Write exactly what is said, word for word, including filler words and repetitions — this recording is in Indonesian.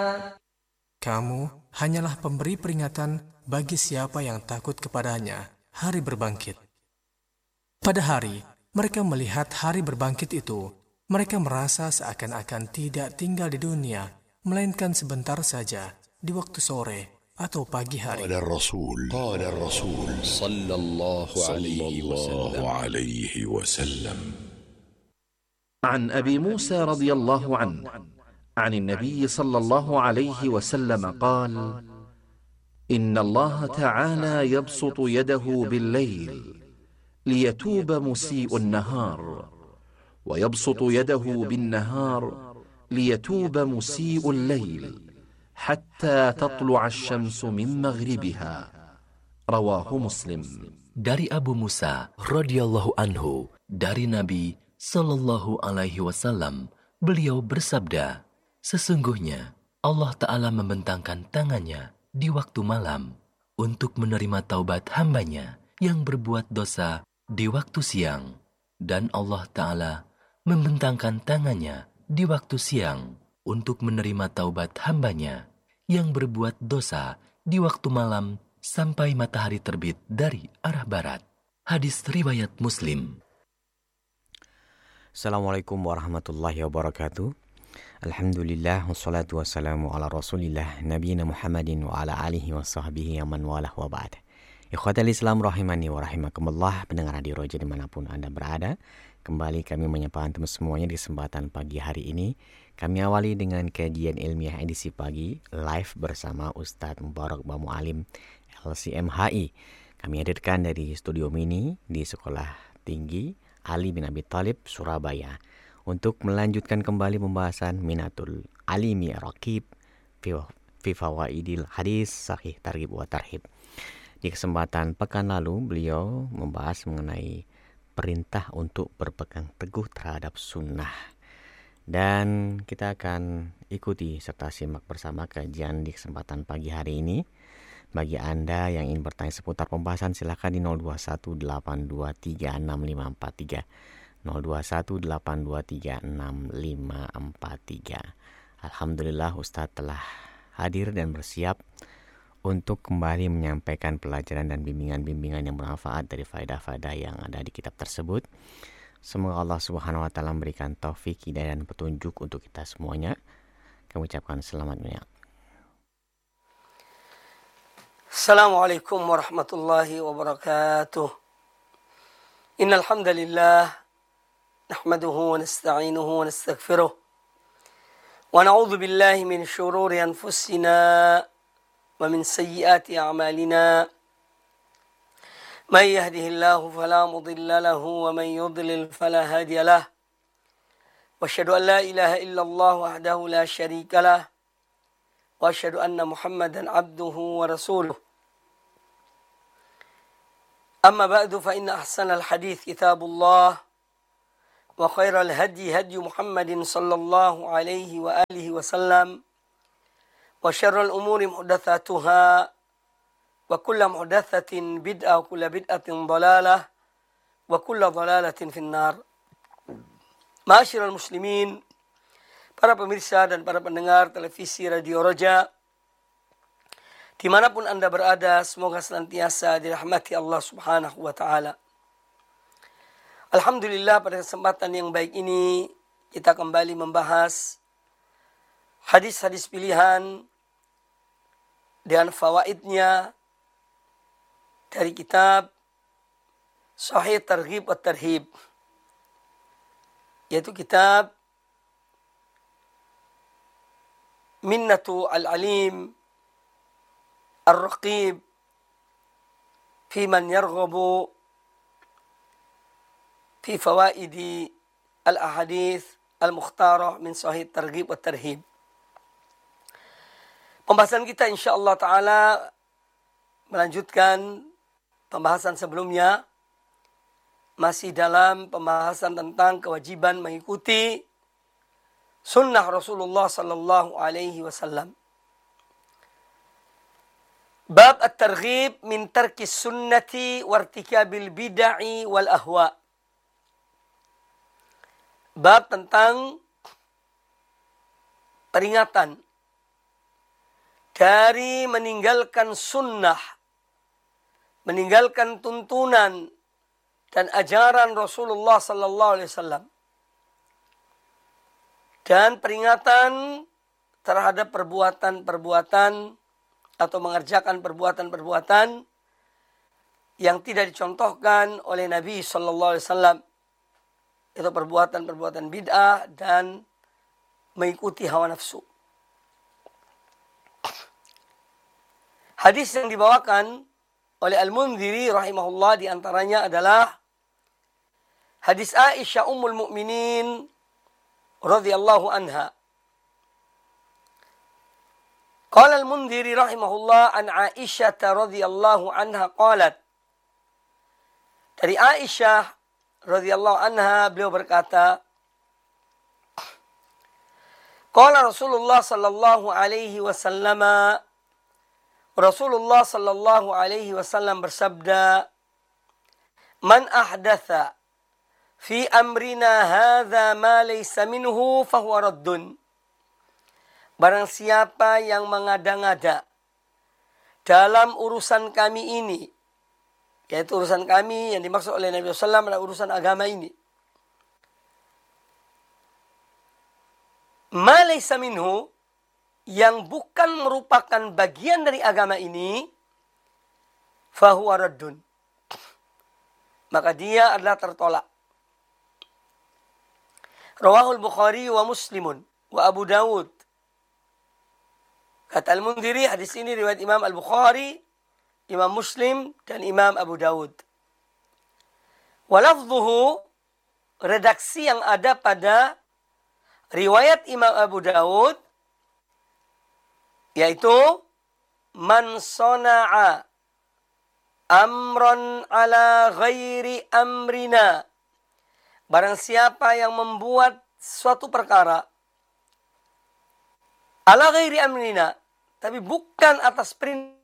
Kamu hanyalah pemberi peringatan bagi siapa yang takut kepadanya hari berbangkit. Pada hari mereka melihat hari berbangkit itu, mereka merasa seakan-akan tidak tinggal di dunia, melainkan sebentar saja di waktu sore atau pagi hari. قال الرسول قال الرسول صلى الله عليه وسلم عليه وسلم عن أبي موسى رضي الله عنه عن النبي صلى الله عليه وسلم قال: إن الله تعالى يبسط يده بالليل ليتوب مسيء النهار، ويبسط يده بالنهار ليتوب مسيء الليل حتى تطلع الشمس من مغربها. رواه مسلم. Dari Abu Musa radhiyallahu anhu, dari Nabi sallallahu alaihi wasallam, beliau bersabda, sesungguhnya Allah Ta'ala membentangkan tangannya di waktu malam untuk menerima taubat hambanya yang berbuat dosa di waktu siang, dan Allah Ta'ala membentangkan tangannya di waktu siang untuk menerima taubat hambanya yang berbuat dosa di waktu malam sampai matahari terbit dari arah barat. Hadis riwayat Muslim. Assalamualaikum warahmatullahi wabarakatuh. Alhamdulillah, wassalatu wassalamu ala rasulillah nabiyina Muhammadin wa ala alihi wa sahbihi aman walah wa ba'd. Ikhwatal Islam rahimani wa rahimakumullah, pendengar radio Roja dimanapun Anda berada, kembali kami menyapa antum semuanya di kesempatan pagi hari ini. Kami awali dengan kajian ilmiah edisi pagi live bersama Ustadz Mubarak Bamu Alim L C M H I. Kami hadirkan dari studio mini di Sekolah Tinggi Ali bin Abi Thalib, Surabaya, untuk melanjutkan kembali pembahasan Minatul Alimi Raqib fi Fawaidil Hadis Sahih Targhib wa Tarhib. Di kesempatan pekan lalu beliau membahas mengenai perintah untuk berpegang teguh terhadap sunnah. Dan kita akan ikuti serta simak bersama kajian di kesempatan pagi hari ini. Bagi Anda yang ingin bertanya seputar pembahasan, silakan di nol dua satu delapan dua tiga enam lima empat tiga. nol dua satu delapan dua tiga enam lima empat tiga. Alhamdulillah Ustadz telah hadir dan bersiap untuk kembali menyampaikan pelajaran dan bimbingan-bimbingan yang bermanfaat dari faedah-faedah yang ada di kitab tersebut. Semoga Allah Subhanahu wa taala memberikan taufik, hidayah dan petunjuk untuk kita semuanya. Kami ucapkan selamat menyimak. Assalamualaikum warahmatullahi wabarakatuh. Innal hamdalillah nahmaduhu wa nasta'inuhu wa nastaghfiruh. Wa na'udzu billahi min shururi anfusina wa min sayyiati a'malina. May yahdihillahu fala mudilla lahu wa may yudlil fala hadiya lahu. Wa asyhadu an la ilaha illallah wahdahu la syarika lahu. Wa asyhadu anna Muhammadan abduhu wa rasuluh. Amma ba'du fa inna ahsanal hadits kitabullah wa khairal hadi hadi Muhammadin sallallahu alaihi wa alihi wasallam wa syarrul umuri muhdatsatuha wa kullu muhdatsatin bid'ah wa kullu bid'atin dhalalah wa kullu dhalalatin finnar. Ma'asyiral muslimin, para pemirsa dan para pendengar televisi Radio Roja, dimanapun Anda berada, semoga senantiasa dirahmati Allah Subhanahu wa ta'ala. Alhamdulillah, pada kesempatan yang baik ini kita kembali membahas hadis-hadis pilihan dan fawaidnya dari kitab Sahih Targhib wa Tarhib, yaitu kitab Minnatu al-Alim Ar-Raqib fi man yarghabu fi fawaidi al-ahadith al-mukhtarah min Sahih Targhib wa Tarhib. Pembahasan kita insyaallah ta'ala melanjutkan pembahasan sebelumnya, masih dalam pembahasan tentang kewajiban mengikuti sunnah Rasulullah sallallahu alaihi wasallam. Bab at-targhib min tarki sunnati wa irtikabil bid'i wal ahwa. Bab tentang peringatan dari meninggalkan sunnah, meninggalkan tuntunan dan ajaran Rasulullah sallallahu alaihi wasallam, dan peringatan terhadap perbuatan-perbuatan atau mengerjakan perbuatan-perbuatan yang tidak dicontohkan oleh Nabi sallallahu alaihi wasallam, itu perbuatan-perbuatan bid'ah dan mengikuti hawa nafsu. Hadis yang dibawakan oleh Al-Mundhiri rahimahullah diantaranya adalah hadis Aisyah Ummul Mukminin radhiyallahu anha. Qala Al-Mundhiri rahimahullah an Aisyah radhiyallahu anha qalat. Dari Aisyah radhiyallahu anha beliau berkata, qala Rasulullah sallallahu alaihi wasallam, Rasulullah sallallahu alaihi wasallam bersabda, "Man ahdatha fi amrina hadza ma laysa minhu fahuwa raddun." Barang siapa yang mengada-ngada dalam urusan kami ini, yaitu urusan kami yang dimaksud oleh Nabi sallallahu alaihi wasallam adalah urusan agama ini, ma laysa minhu, yang bukan merupakan bagian dari agama ini, fahuwa raddun, maka dia adalah tertolak. Rawahul Bukhari wa Muslimun wa Abu Dawud. Kata Al-Mundhiri, hadis ini riwayat Imam Al-Bukhari, Imam Muslim, dan Imam Abu Dawud. Walafdhuhu, redaksi yang ada pada riwayat Imam Abu Dawud, yaitu man sona'a amron ala ghairi amrina, barang siapa yang membuat suatu perkara ala ghairi amrina, tapi bukan atas perintah